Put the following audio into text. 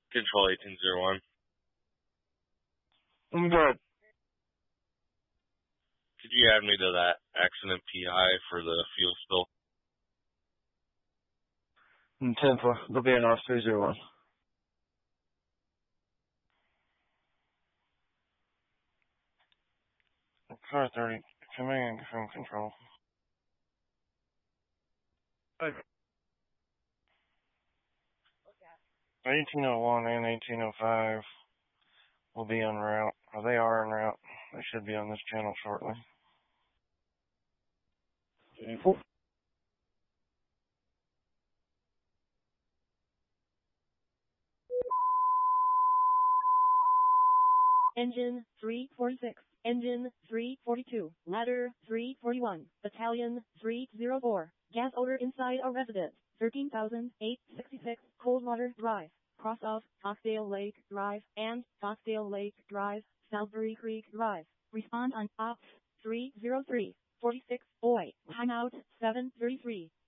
Control 1801. I'm good. Could you add me to that accident PI for the fuel spill? In Tampa, they'll be in off 301. Car 30, coming in from control. Hey. 1801 and 1805 will be en route, or they are en route. They should be on this channel shortly. Engine 346, Engine 342, Ladder 341, Battalion 304, gas odor inside a residence, 13,866, Coldwater Drive, cross of Foxdale Lake Drive and Foxdale Lake Drive, Salisbury Creek Drive. Respond on Ops 303, 4608, timeout 733.